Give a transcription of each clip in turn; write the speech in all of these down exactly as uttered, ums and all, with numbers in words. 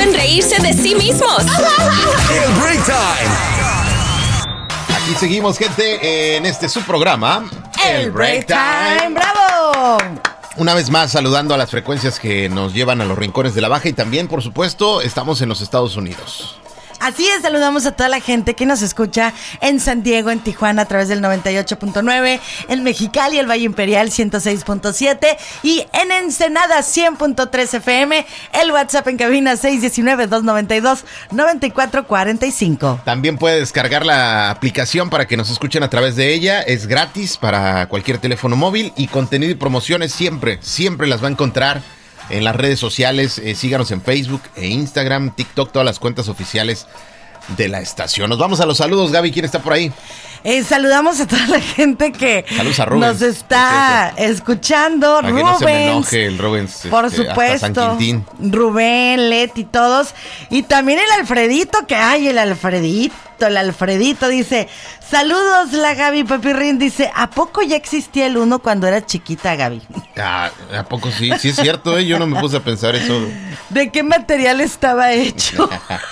pueden reírse de sí mismos. El Break Time. Aquí seguimos, gente, en este subprograma. El Break Time. ¡Bravo! Una vez más, saludando a las frecuencias que nos llevan a los rincones de la Baja y también, por supuesto, estamos en los Estados Unidos. Así es, saludamos a toda la gente que nos escucha en San Diego, en Tijuana a través del noventa y ocho punto nueve, en Mexicali, el Valle Imperial ciento seis punto siete y en Ensenada cien punto tres F M, el WhatsApp en cabina seis uno nueve, dos nueve dos, nueve cuatro cuatro cinco. También puede descargar la aplicación para que nos escuchen a través de ella, es gratis para cualquier teléfono móvil y contenido y promociones siempre, siempre las va a encontrar en las redes sociales. Eh, síganos en Facebook e Instagram, TikTok, todas las cuentas oficiales de la estación. Nos vamos a los saludos, Gaby. ¿Quién está por ahí? Eh, saludamos a toda la gente que a nos está escuchando. Para Rubens, que no se me enoje el Rubens. Por este, supuesto. Hasta San Quintín. Rubén, Leti, todos. Y también el Alfredito, que hay el Alfredito. El Alfredito dice: saludos, la Gaby Papirrín. Dice: ¿a poco ya existía el uno cuando era chiquita, Gaby? Ah, ¿a poco sí? Sí es cierto, ¿eh? Yo no me puse a pensar eso. ¿De qué material estaba hecho?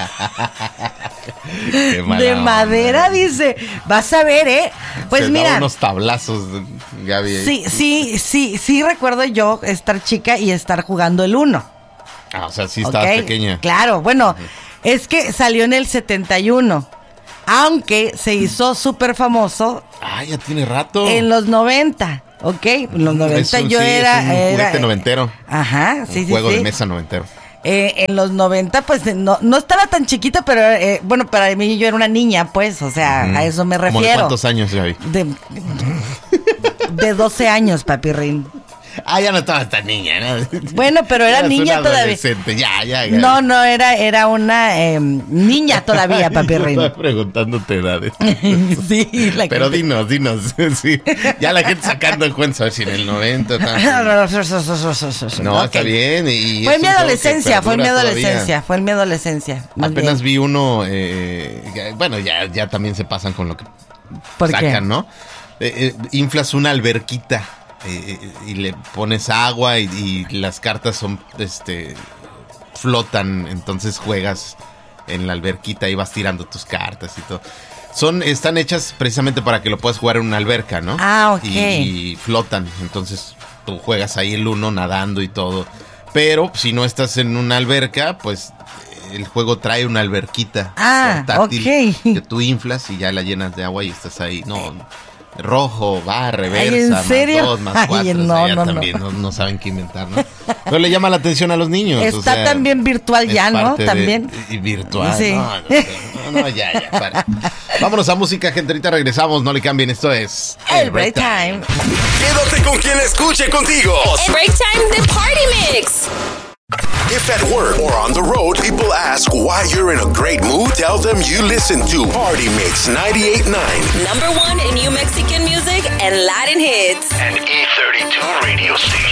De madera, onda, dice. Vas a ver, ¿eh? Pues se mira. unos tablazos, Gaby. Ahí. Sí, sí, sí, sí recuerdo yo estar chica y estar jugando el uno. Ah, o sea, sí estabas ¿Okay? pequeña. Claro, bueno, es que salió en el setenta y uno. Aunque se hizo súper famoso. Ah, ya tiene rato. En los noventa, ¿ok? En los noventa un, yo sí, era... Es un era, juguete noventero. Ajá, sí, un sí, juego sí. de mesa noventero. Eh, en los noventa, pues, no, no estaba tan chiquita, pero, eh, bueno, para mí yo era una niña, pues, o sea, mm. a eso me refiero. ¿Cómo de cuántos años, Gaby? De, de doce años, Papirrín. Ah, ya no estaba tan niña, ¿no? Bueno, pero era niña todavía. Ya, ya, ya. No, no, era, era una eh, niña todavía, Papirrín. Estaba preguntándote edades. Sí, la pero gente... dinos, dinos. Sí. Ya la gente sacando el cuento, a ver si en el noventa. No, okay. Está bien. Y fue mi adolescencia, fue mi adolescencia, todavía. fue mi adolescencia. Apenas bien. vi uno, eh, bueno, ya, ya también se pasan con lo que ¿Por sacan, qué? ¿no? Eh, eh, inflas una alberquita. Eh, y le pones agua y, y las cartas son, este, flotan, entonces juegas en la alberquita y vas tirando tus cartas y todo. Son, están hechas precisamente para que lo puedas jugar en una alberca, ¿no? Ah, ok. Y, y flotan, entonces tú juegas ahí el uno nadando y todo. Pero si no estás en una alberca, pues el juego trae una alberquita ah, portátil okay. que tú inflas y ya la llenas de agua y estás ahí, no... Rojo, va, reversa, Ay, ¿en serio? más dos, más cuatro. Ay, no, o sea, ya no, también no. No, no saben qué inventar, ¿no? Pero le llama la atención a los niños. Está o sea, también virtual ya, ¿no? De, También. Y virtual, sí. no, no, no, ya, ya, para. Vámonos a música, gente, ahorita regresamos, no le cambien, esto es... El Break Time. Quédate con quien escuche contigo. El Break Time de Party Mix. If at work or on the road, people ask why you're in a great mood, tell them you listen to Party Mix ninety-eight point nine. Number one in New Mexican music and Latin hits. And E thirty-two radio station.